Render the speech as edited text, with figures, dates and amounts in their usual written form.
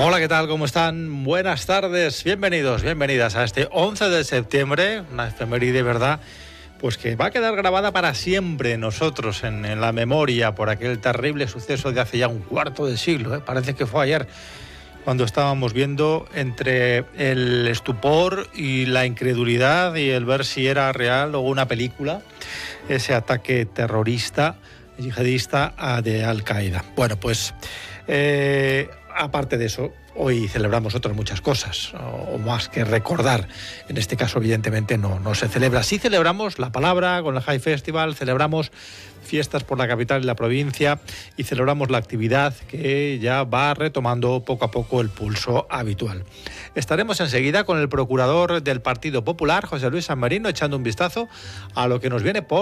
Hola, ¿qué tal? ¿Cómo están? Buenas tardes, bienvenidas a este 11 de septiembre, una efeméride, ¿verdad? Pues que va a quedar grabada para siempre nosotros en la memoria por aquel terrible suceso de hace ya un cuarto de siglo, ¿eh? Parece que fue ayer, cuando estábamos viendo entre el estupor y la incredulidad y el ver si era real o una película, ese ataque terrorista, yihadista de Al-Qaeda. Bueno, pues aparte de eso, hoy celebramos otras muchas cosas, o más que recordar. En este caso, evidentemente, no se celebra. Sí celebramos la palabra con el High Festival, celebramos fiestas por la capital y la provincia y celebramos la actividad que ya va retomando poco a poco el pulso habitual. Estaremos enseguida con el procurador del Partido Popular, José Luis San Marino, echando un vistazo a lo que nos viene por